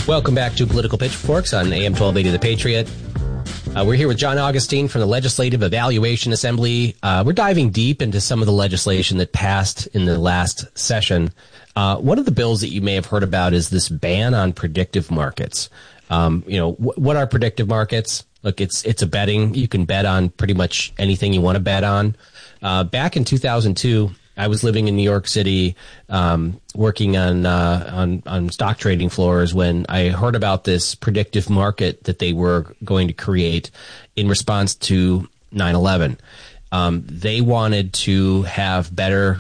Welcome back to Political Pitchforks on AM 1280 The Patriot. We're here with John Augustine from the Legislative Evaluation Assembly. We're diving deep into some of the legislation that passed in the last session. One of the bills that you may have heard about is this ban on predictive markets. What are predictive markets? Look, it's a betting. You can bet on pretty much anything you want to bet on. Back in 2002, I was living in New York City, working on stock trading floors when I heard about this predictive market that they were going to create in response to 9/11. They wanted to have better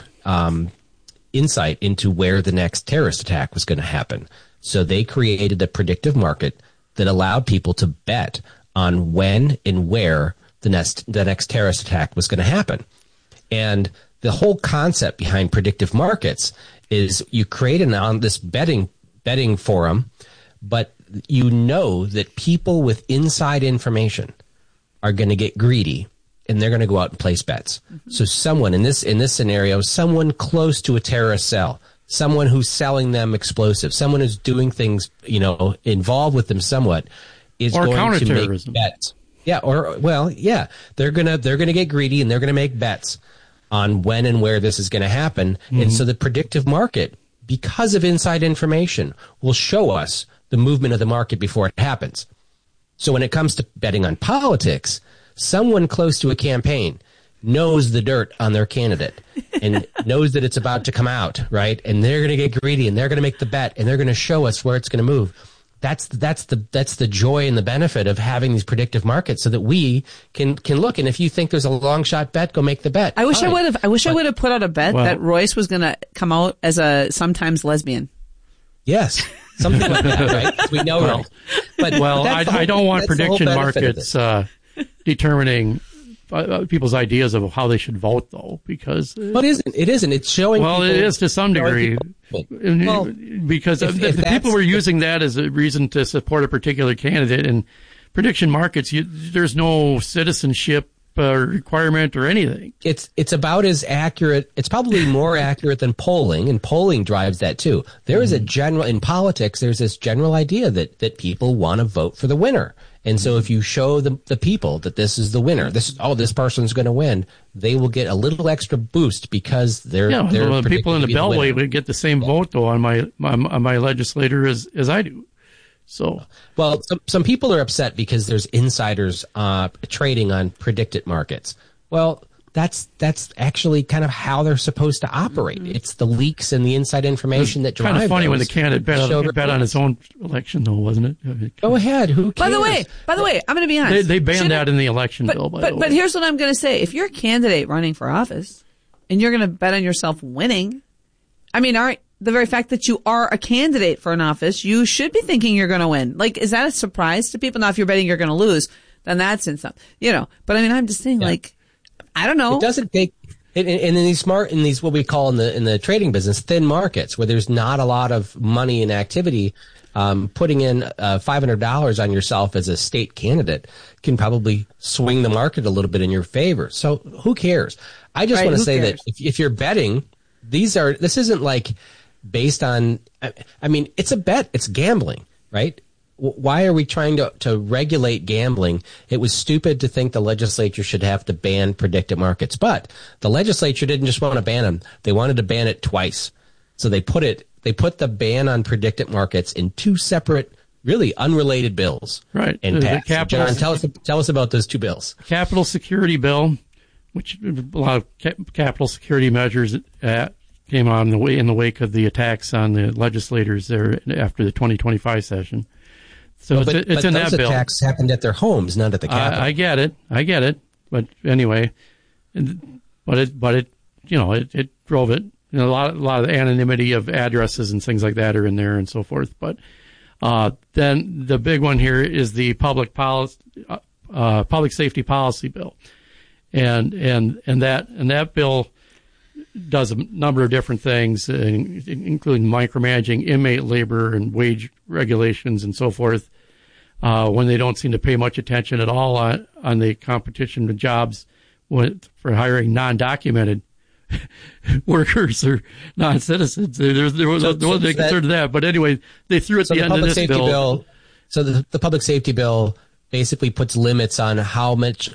insight into where the next terrorist attack was going to happen. So they created a predictive market that allowed people to bet on when and where the next terrorist attack was going to happen. And the whole concept behind predictive markets is you create this betting forum, but you know that people with inside information are going to get greedy and they're going to go out and place bets. Mm-hmm. So someone in this scenario, someone close to a terrorist cell, someone who's selling them explosives, someone who's doing things, involved with them somewhat, is going to make bets. Yeah, they're gonna get greedy and they're gonna make bets on when and where this is going to happen. Mm-hmm. And so the predictive market, because of inside information, will show us the movement of the market before it happens. So when it comes to betting on politics, someone close to a campaign knows the dirt on their candidate and knows that it's about to come out, right? And they're going to get greedy and they're going to make the bet and they're going to show us where it's going to move. That's the joy and the benefit of having these predictive markets, so that we can look. And if you think there's a long shot bet, go make the bet. I wish I would have put out a bet that Royce was going to come out as a sometimes lesbian. Yes, something like that, right? We know. Well, but I don't want prediction markets determining people's ideas of how they should vote, though, because it isn't. It's showing. Well, it is to some degree, because if people were using that as a reason to support a particular candidate. And prediction markets, there's no citizenship requirement or anything. It's about as accurate. It's probably more accurate than polling, and polling drives that too. There is in politics, there's this general idea that people want to vote for the winner. And so if you show the people that this is the winner, this person's going to win, they will get a little extra boost because they're the people in the Beltway would get the same vote though on my legislator as I do. So, well, some people are upset because there's insiders trading on predicted markets. Well, that's actually kind of how they're supposed to operate. It's the leaks and the inside information that drive. Kind of funny when the candidate bet on his own election, though, wasn't it? Go ahead. Who cares? By the way, I'm going to be honest. They banned that in the election bill. But here's what I'm going to say: if you're a candidate running for office and you're going to bet on yourself winning, the very fact that you are a candidate for an office, you should be thinking you're going to win. Like, is that a surprise to people? Now, if you're betting you're going to lose, then that's in some, But I'm just saying, I don't know. It doesn't take, and in these what we call in the trading business, thin markets where there's not a lot of money and activity, putting in $500 on yourself as a state candidate can probably swing the market a little bit in your favor. So who cares? I just want to say that if you're betting, this isn't like based on, it's a bet, it's gambling, right? Why are we trying to regulate gambling? It was stupid to think the legislature should have to ban predictive markets, but the legislature didn't just want to ban them. They wanted to ban it twice. So they put the ban on predictive markets in two separate, really unrelated bills. Right. And John, tell us about those two bills. Capital security bill, which a lot of capital security measures came on in the wake of the attacks on the legislators there after the 2025 session. So it's in that bill. Those attacks happened at their homes, not at the Capitol. I get it. But anyway, it drove it. A lot of the anonymity of addresses and things like that are in there and so forth. But then the big one here is the public safety policy bill, and that bill does a number of different things, including micromanaging inmate labor and wage regulations and so forth, when they don't seem to pay much attention at all on the competition with jobs for hiring non-documented workers or non-citizens. There wasn't any concern to that. But anyway, they threw at the end of this bill. So the public safety bill basically puts limits on how much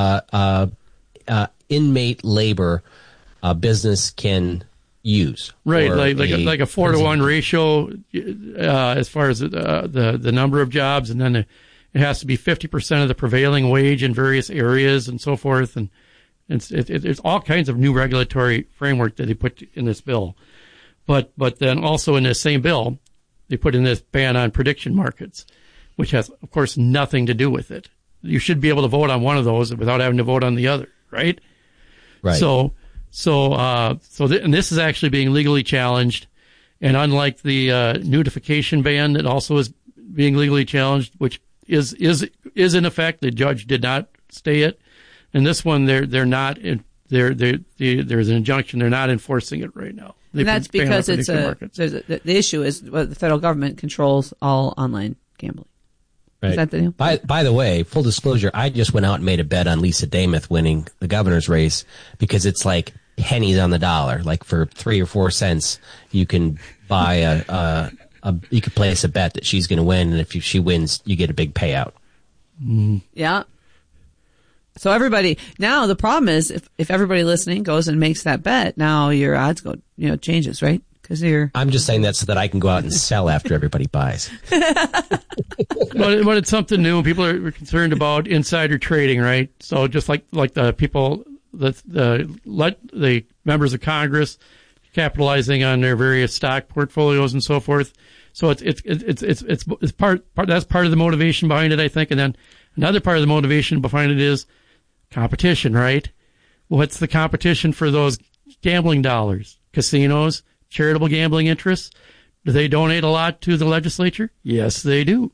inmate labor business can use. Right, like a 4-to-1 ratio as far as the number of jobs, and then it has to be 50% of the prevailing wage in various areas and so forth. And it's all kinds of new regulatory framework that they put in this bill. But then also in this same bill, they put in this ban on prediction markets, which has, of course, nothing to do with it. You should be able to vote on one of those without having to vote on the other, right? Right. And this is actually being legally challenged, and unlike the nudification ban that also is being legally challenged, which is in effect, the judge did not stay it. And this one, they're not. There's an injunction. They're not enforcing it right now. And that's because the issue is the federal government controls all online gambling. Right. Is that the deal? By the way, full disclosure, I just went out and made a bet on Lisa Damath winning the governor's race because it's like pennies on the dollar. Like for 3 or 4 cents, you can buy you could place a bet that she's going to win, and if she wins, you get a big payout. Yeah. So everybody, now the problem is if everybody listening goes and makes that bet, now your odds changes, right? Because I'm just saying that so that I can go out and sell after everybody buys. But it's something new. People are concerned about insider trading, right? So just like the people, the members of Congress capitalizing on their various stock portfolios and so forth. So it's part that's part of the motivation behind it, I think. And then another part of the motivation behind it is competition, right? What's the competition for those gambling dollars? Casinos, charitable gambling interests. Do they donate a lot to the legislature? Yes, they do.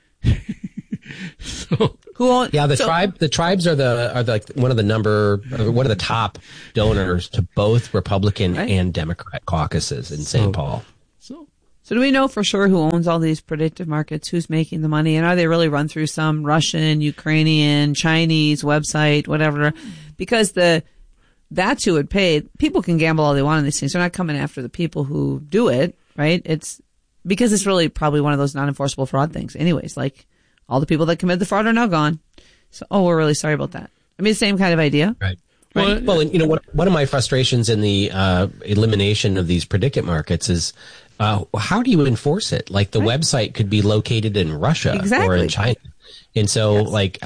The tribes are like one of the top donors to both Republican and Democrat caucuses in St. Paul. So do we know for sure who owns all these predictive markets, who's making the money, and are they really run through some Russian, Ukrainian, Chinese website, whatever? Because that's who would pay. People can gamble all they want on these things. They're not coming after the people who do it, right? It's because it's really probably one of those non-enforceable fraud things. Anyways, like all the people that committed the fraud are now gone. So, we're really sorry about that. I mean, same kind of idea. Right. Well, and one of my frustrations in the elimination of these predicate markets is how do you enforce it? Like the website could be located in Russia or in China. And so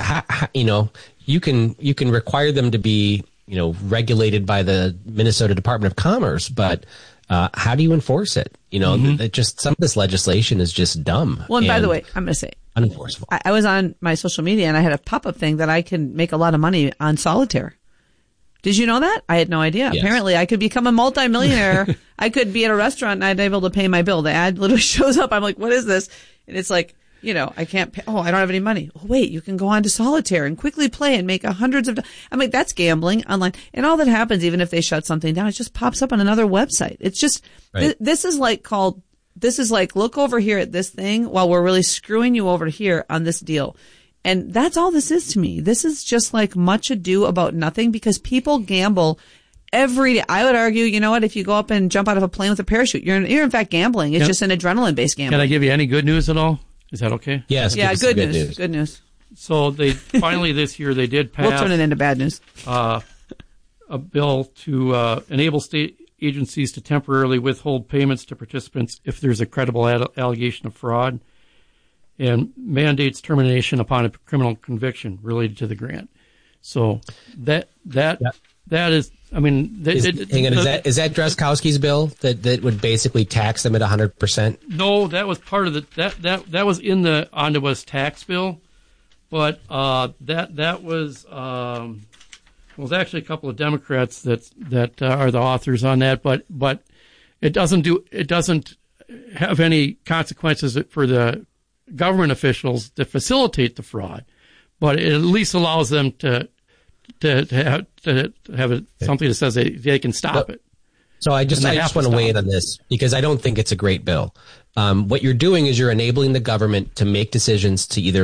you can require them to be, regulated by the Minnesota Department of Commerce, but how do you enforce it? Just some of this legislation is just dumb. Well, and by the way, I'm going to say unenforceable. I was on my social media and I had a pop-up thing that I can make a lot of money on solitaire. Did you know that? I had no idea. Yes. Apparently, I could become a multimillionaire. I could be at a restaurant and I'd be able to pay my bill. The ad literally shows up. I'm like, what is this? And it's like, I can't pay. Oh, I don't have any money. Oh, wait, you can go on to solitaire and quickly play and make hundreds of. I'm like, that's gambling online. And all that happens, even if they shut something down, it just pops up on another website. It's just, this is like, look over here at this thing while we're really screwing you over here on this deal. And that's all this is to me. This is just like much ado about nothing because people gamble every day. I would argue, if you go up and jump out of a plane with a parachute, you're in fact gambling. It's just an adrenaline-based gambling. Can I give you any good news at all? Is that okay? Yes. Yeah, good news. Good news. So they finally this year they did pass. We'll turn it into bad news. A bill to enable state agencies to temporarily withhold payments to participants if there's a credible allegation of fraud, and mandates termination upon a criminal conviction related to the grant. So that is. I mean, is that Drazkowski's bill that would basically tax them at 100%? No, that was part of that was in the omnibus tax bill, but that was actually a couple of Democrats that are the authors on that, but it doesn't have any consequences for the government officials to facilitate the fraud, but it at least allows them to have something that says they can stop it. So I just want to weigh in on this because I don't think it's a great bill. What you're doing is you're enabling the government to make decisions to either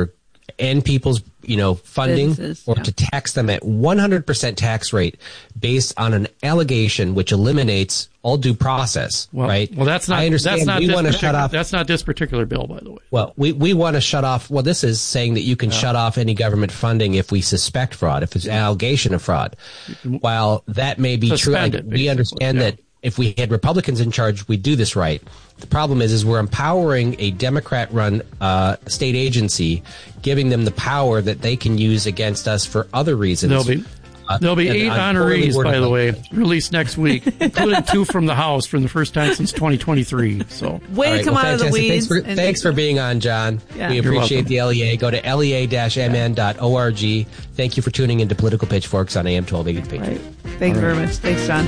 end people's, funding Businesses, or to tax them at 100% tax rate based on an allegation which eliminates all due process, right? Well, that's not. I understand. That's not we this want to shut off. That's not this particular bill, by the way. Well, we want to shut off. Well, this is saying that you can shut off any government funding if we suspect fraud, if it's an allegation of fraud. While that may be true, we understand that if we had Republicans in charge, we'd do this right. The problem is we're empowering a Democrat-run state agency, giving them the power that they can use against us for other reasons. There'll be 8 honorees, by the way, released next week, including 2 from the House for the first time since 2023. So, way to come out of the weeds. Thanks for being on, John. Yeah. We appreciate the LEA. Go to lea-mn.org. Thank you for tuning into Political Pitchforks on AM 1280 The Patriot. Right. Thank you very much. Thanks, John.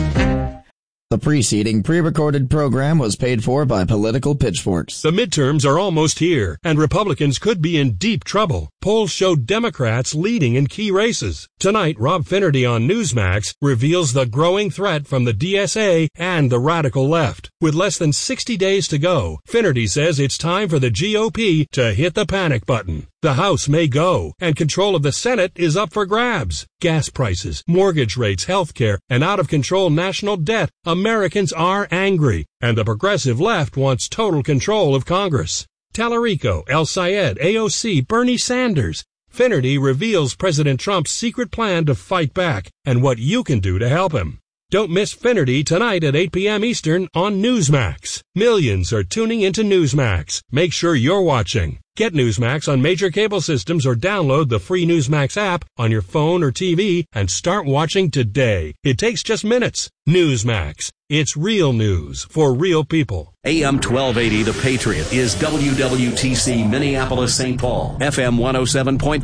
The preceding pre-recorded program was paid for by Political Pitchforks. The midterms are almost here, and Republicans could be in deep trouble. Polls show Democrats leading in key races. Tonight, Rob Finnerty on Newsmax reveals the growing threat from the DSA and the radical left. With less than 60 days to go, Finnerty says it's time for the GOP to hit the panic button. The House may go, and control of the Senate is up for grabs. Gas prices, mortgage rates, health care, and out-of-control national debt. Americans are angry, and the progressive left wants total control of Congress. Tallarico, El Sayed, AOC, Bernie Sanders. Finnerty reveals President Trump's secret plan to fight back and what you can do to help him. Don't miss Finnerty tonight at 8 p.m. Eastern on Newsmax. Millions are tuning into Newsmax. Make sure you're watching. Get Newsmax on major cable systems or download the free Newsmax app on your phone or TV and start watching today. It takes just minutes. Newsmax. It's real news for real people. AM 1280 The Patriot is WWTC Minneapolis St. Paul, FM 107.5,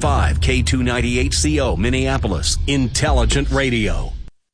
K298CO Minneapolis, Intelligent Radio.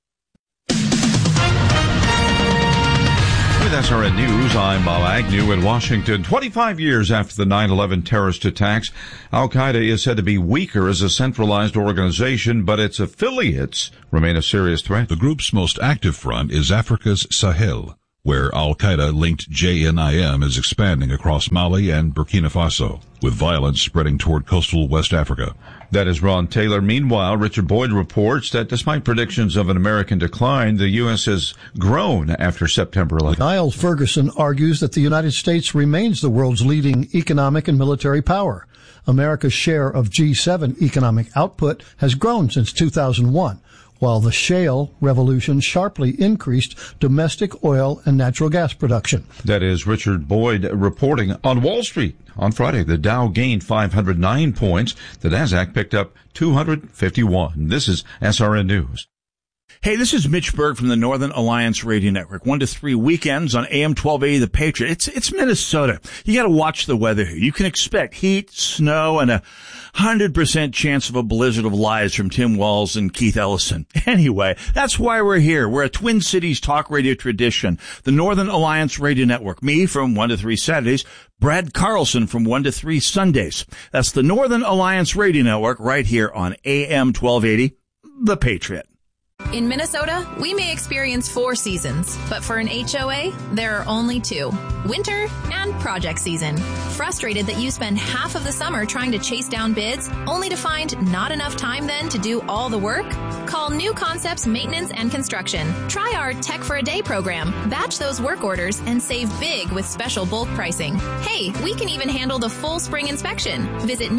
With SRN News, I'm Bob Agnew in Washington. 25 years after the 9/11 terrorist attacks, Al-Qaeda is said to be weaker as a centralized organization, but its affiliates remain a serious threat. The group's most active front is Africa's Sahel, where Al-Qaeda-linked JNIM is expanding across Mali and Burkina Faso, with violence spreading toward coastal West Africa. That is Ron Taylor. Meanwhile, Richard Boyd reports that despite predictions of an American decline, the U.S. has grown after September 11th. Niall Ferguson argues that the United States remains the world's leading economic and military power. America's share of G7 economic output has grown since 2001. While the shale revolution sharply increased domestic oil and natural gas production. That is Richard Boyd reporting. On Wall Street on Friday, the Dow gained 509 points. The Nasdaq picked up 251. This is SRN News. Hey, this is Mitch Berg from the Northern Alliance Radio Network. 1 to 3 weekends on AM 1280 The Patriot. It's Minnesota. You got to watch the weather here. You can expect heat, snow, and 100% chance of a blizzard of lies from Tim Walz and Keith Ellison. Anyway, that's why we're here. We're a Twin Cities talk radio tradition. The Northern Alliance Radio Network. Me from 1 to 3 Saturdays. Brad Carlson from 1 to 3 Sundays. That's the Northern Alliance Radio Network right here on AM 1280 The Patriot. In Minnesota, we may experience 4 seasons, but for an HOA, there are only 2. Winter and project season. Frustrated that you spend half of the summer trying to chase down bids, only to find not enough time then to do all the work? Call New Concepts Maintenance and Construction. Try our Tech for a Day program. Batch those work orders and save big with special bulk pricing. Hey, we can even handle the full spring inspection. Visit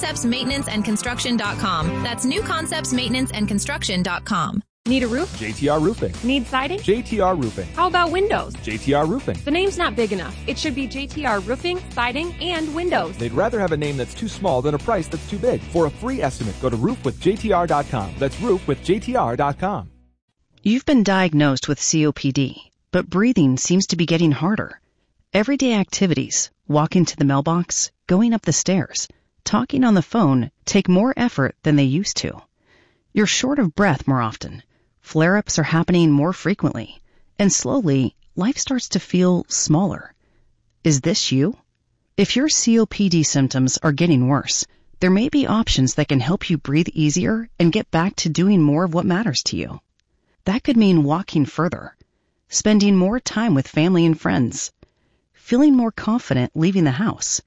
newconceptsmaintenanceandconstruction.com. That's newconceptsmaintenanceandconstruction.com. Need a roof? JTR Roofing. Need siding? JTR Roofing. How about windows? JTR Roofing. The name's not big enough. It should be JTR Roofing, Siding, and Windows. They'd rather have a name that's too small than a price that's too big. For a free estimate, go to roofwithjtr.com. That's roofwithjtr.com. You've been diagnosed with COPD, but breathing seems to be getting harder. Everyday activities, walking to the mailbox, going up the stairs, talking on the phone, take more effort than they used to. You're short of breath more often. Flare-ups are happening more frequently, and slowly, life starts to feel smaller. Is this you? If your COPD symptoms are getting worse, there may be options that can help you breathe easier and get back to doing more of what matters to you. That could mean walking further, spending more time with family and friends, feeling more confident leaving the house,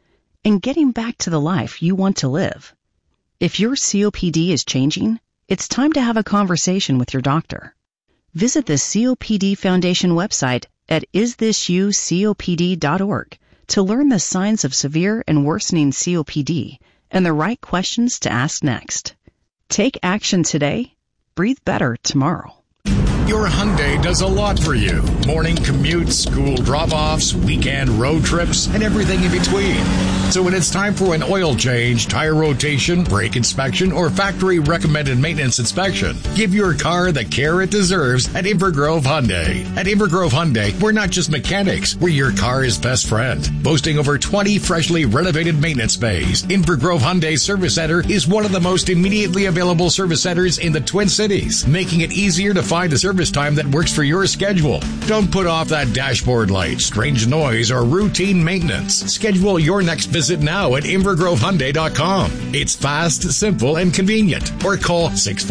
and getting back to the life you want to live. If your COPD is changing, it's time to have a conversation with your doctor. Visit the COPD Foundation website at isthisyoucopd.org to learn the signs of severe and worsening COPD and the right questions to ask next. Take action today. Breathe better tomorrow. Your Hyundai does a lot for you. Morning commutes, school drop-offs, weekend road trips, and everything in between. So when it's time for an oil change, tire rotation, brake inspection, or factory-recommended maintenance inspection, give your car the care it deserves at Invergrove Hyundai. At Invergrove Hyundai, we're not just mechanics. We're your car's best friend. Boasting over 20 freshly renovated maintenance bays, Invergrove Hyundai Service Center is one of the most immediately available service centers in the Twin Cities, making it easier to find a service time that works for your schedule. Don't put off that dashboard light, strange noise, or routine maintenance. Schedule your next visit now at InvergroveHyundai.com. It's fast, simple, and convenient. Or call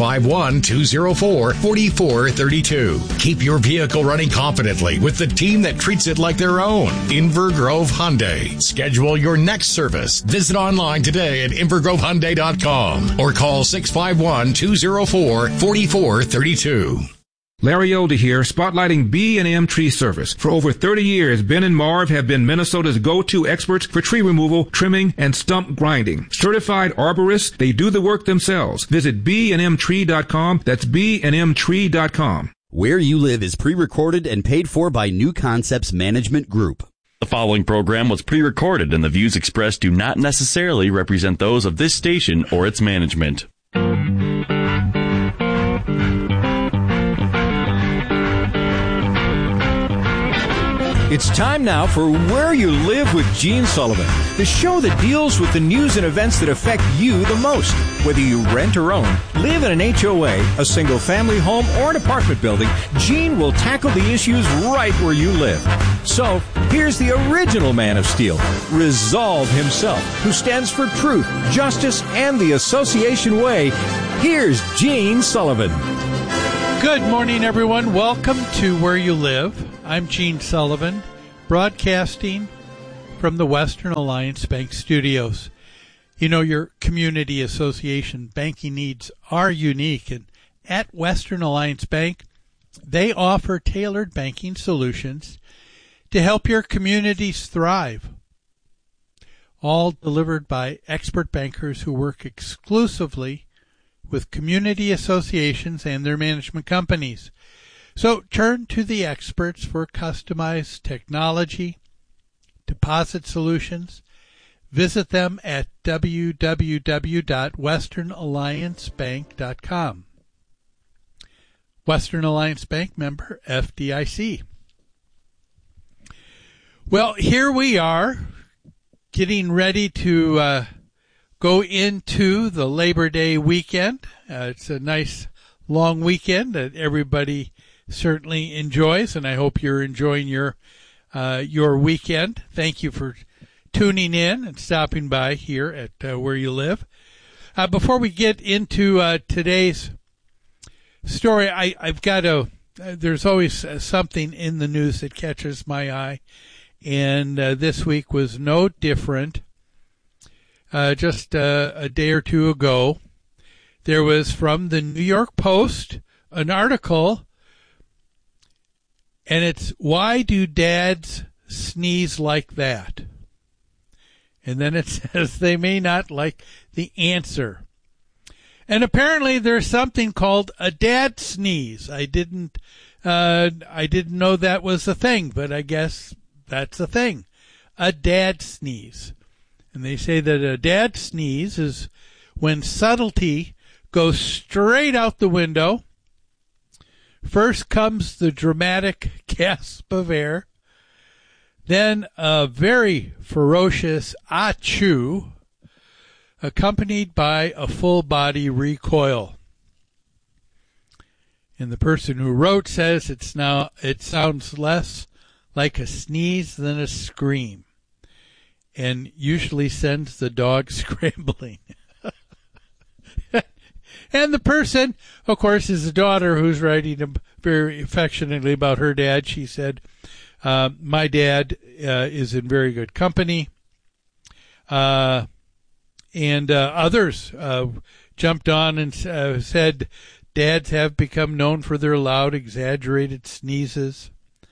651-204-4432. Keep your vehicle running confidently with the team that treats it like their own. Invergrove Hyundai. Schedule your next service. Visit online today at InvergroveHyundai.com or call 651-204-4432. Larry Older here, spotlighting B&M Tree Service. For over 30 years, Ben and Marv have been Minnesota's go-to experts for tree removal, trimming, and stump grinding. Certified arborists, they do the work themselves. Visit bnmtree.com. That's bnmtree.com. Where You Live is pre-recorded and paid for by New Concepts Management Group. The following program was pre-recorded, and the views expressed do not necessarily represent those of this station or its management. It's time now for Where You Live with Gene Sullivan, the show that deals with the news and events that affect you the most. Whether you rent or own, live in an HOA, a single-family home, or an apartment building, Gene will tackle the issues right where you live. So, here's the original Man of Steel, Resolve himself, who stands for truth, justice, and the association way. Here's Gene Sullivan. Good morning, everyone. Welcome to Where You Live. I'm Gene Sullivan, broadcasting from the Western Alliance Bank Studios. You know, your community association banking needs are unique, and at Western Alliance Bank, they offer tailored banking solutions to help your communities thrive, all delivered by expert bankers who work exclusively with community associations and their management companies. So turn to the experts for customized technology, deposit solutions. Visit them at www.westernalliancebank.com. Western Alliance Bank, member FDIC. Well, here we are getting ready to go into the Labor Day weekend. It's a nice long weekend that everybody certainly enjoys, and I hope you're enjoying your weekend. Thank you for tuning in and stopping by here at Where You Live. Before we get into today's story, I've got there's always something in the news that catches my eye, and this week was no different. Just a day or two ago, there was from the New York Post an article, and it's, "Why do dads sneeze like that?" And then it says they may not like the answer. And apparently there's something called a dad sneeze. I didn't know that was a thing, but I guess that's a thing. A dad sneeze. And they say that a dad sneeze is when subtlety goes straight out the window. First comes the dramatic gasp of air, then a very ferocious achoo, accompanied by a full-body recoil. And the person who wrote says it sounds less like a sneeze than a scream, and usually sends the dog scrambling. And the person, of course, is the daughter who's writing very affectionately about her dad. She said, "My dad is in very good company. And others jumped on and said dads have become known for their loud, exaggerated sneezes.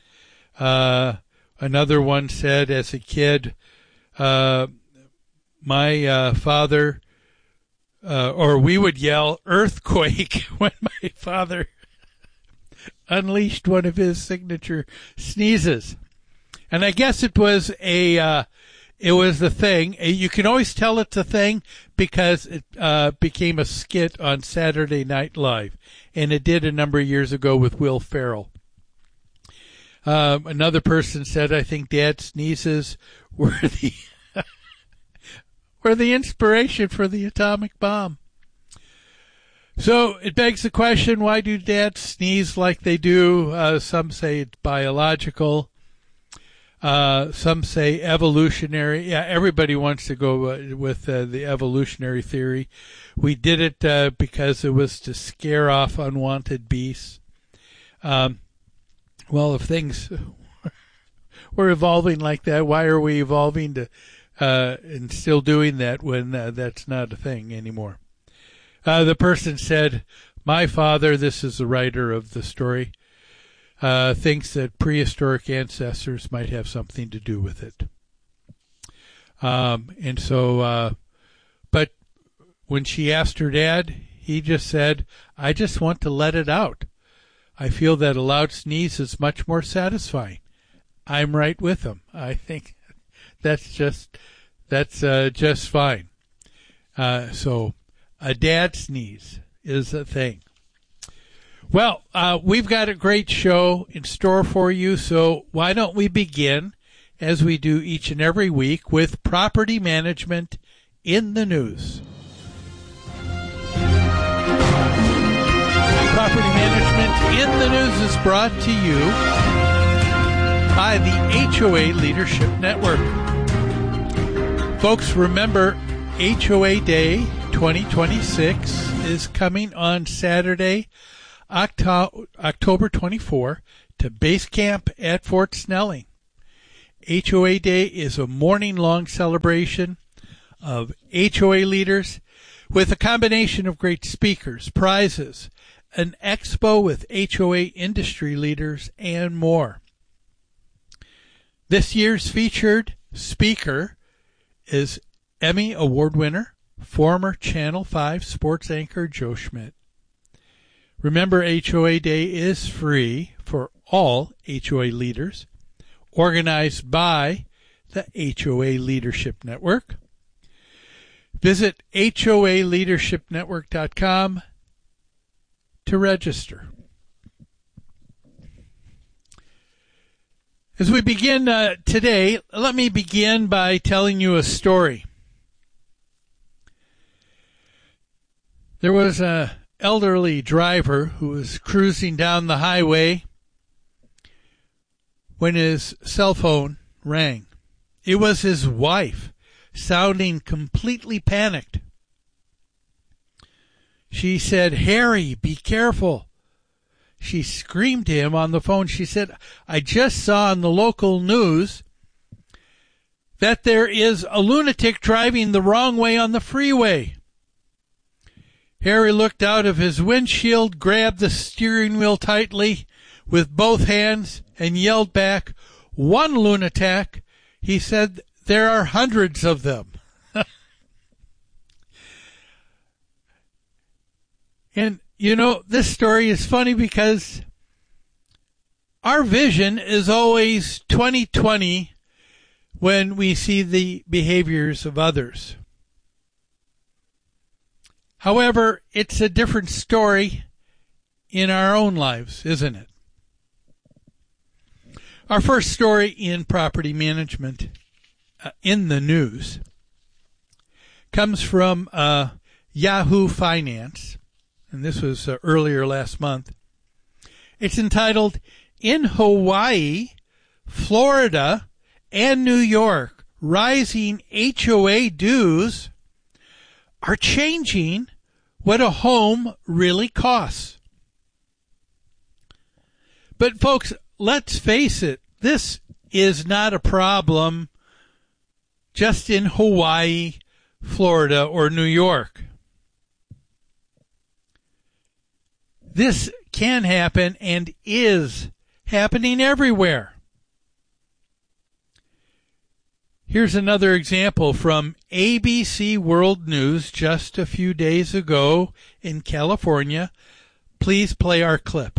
Another one said, as a kid, my father, or we would yell earthquake when my father unleashed one of his signature sneezes. And I guess it was the thing. You can always tell it's a thing because it became a skit on Saturday Night Live, and it did a number of years ago with Will Ferrell. Another person said, I think Dad sneezes were the inspiration for the atomic bomb. So it begs the question, why do dads sneeze like they do? Some say it's biological. Some say evolutionary. Yeah, everybody wants to go with the evolutionary theory. We did it because it was to scare off unwanted beasts. Well, if things were evolving like that, why are we evolving to and still doing that when that's not a thing anymore? The person said, my father, this is the writer of the story, thinks that prehistoric ancestors might have something to do with it. And so, but when she asked her dad, he just said, I just want to let it out. I feel that a loud sneeze is much more satisfying. I'm right with him. I think that's just fine. So a dad sneeze is a thing. Well, we've got a great show in store for you, so why don't we begin, as we do each and every week, with property management in the news. Property management in the news is brought to you by the HOA Leadership Network. Folks, remember, HOA Day 2026 is coming on Saturday, October 24, to base camp at Fort Snelling. HOA Day is a morning-long celebration of HOA leaders with a combination of great speakers, prizes, an expo with HOA industry leaders, and more. This year's featured speaker is Emmy Award winner, former Channel 5 sports anchor Joe Schmidt. Remember, HOA Day is free for all HOA leaders, organized by the HOA Leadership Network. Visit HOALeadershipNetwork.com to register. As we begin today, let me begin by telling you a story. There was an elderly driver who was cruising down the highway when his cell phone rang. It was his wife, sounding completely panicked. She said, "Harry, be careful." She screamed to him on the phone. She said, "I just saw on the local news that there is a lunatic driving the wrong way on the freeway." Harry looked out of his windshield, grabbed the steering wheel tightly with both hands, and yelled back, "One lunatic." He said, "There are hundreds of them." And, you know, this story is funny because our vision is always 20/20 when we see the behaviors of others. However, it's a different story in our own lives, isn't it? Our first story in property management in the news comes from Yahoo Finance, and this was earlier last month. It's entitled, "In Hawaii, Florida, and New York, rising HOA dues are changing what a home really costs." But folks, let's face it, this is not a problem just in Hawaii, Florida, or New York. This can happen and is happening everywhere. Here's another example from ABC World News just a few days ago in California. Please play our clip.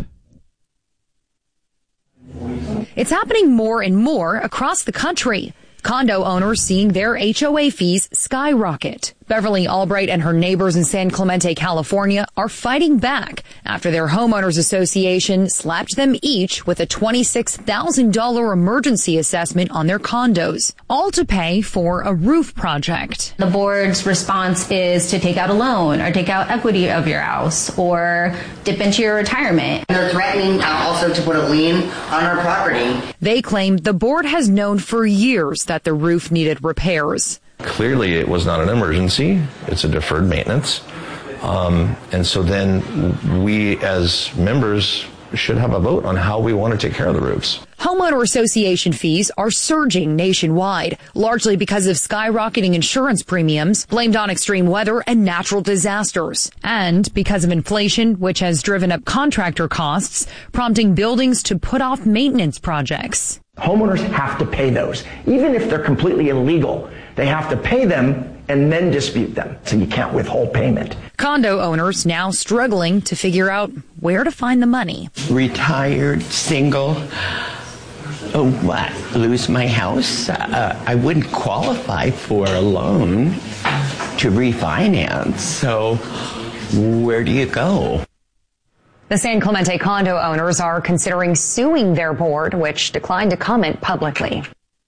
It's happening more and more across the country. Condo owners seeing their HOA fees skyrocket. Beverly Albright and her neighbors in San Clemente, California are fighting back after their homeowners association slapped them each with a $26,000 emergency assessment on their condos, all to pay for a roof project. The board's response is to take out a loan or take out equity of your house or dip into your retirement. They're threatening also to put a lien on our property. They claim the board has known for years that the roof needed repairs. Clearly, it was not an emergency. It's a deferred maintenance. And so then we as members should have a vote on how we want to take care of the roofs. Homeowner association fees are surging nationwide, largely because of skyrocketing insurance premiums blamed on extreme weather and natural disasters, and because of inflation, which has driven up contractor costs, prompting buildings to put off maintenance projects. Homeowners have to pay those. Even if they're completely illegal, they have to pay them and then dispute them. So you can't withhold payment. Condo owners now struggling to figure out where to find the money. Retired, single. Oh, what? Lose my house? I wouldn't qualify for a loan to refinance. So where do you go? The San Clemente condo owners are considering suing their board, which declined to comment publicly.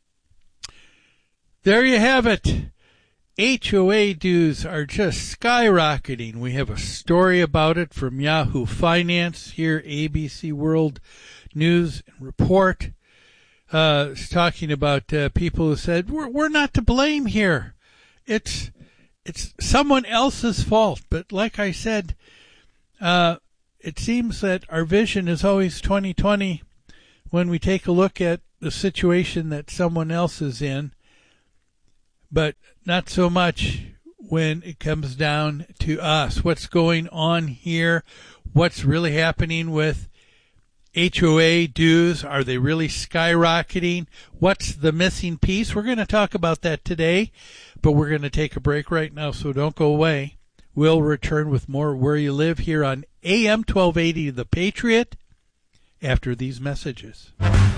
There you have it. HOA dues are just skyrocketing. We have a story about it from Yahoo Finance here, ABC World News and Report. It's talking about people who said, we're not to blame here. It's someone else's fault. But like I said, it seems that our vision is always 2020 when we take a look at the situation that someone else is in, but not so much when it comes down to us. What's going on here? What's really happening with HOA dues? Are they really skyrocketing? What's the missing piece? We're going to talk about that today, but we're going to take a break right now, so don't go away. We'll return with more Where You Live here on AM 1280 The Patriot after these messages.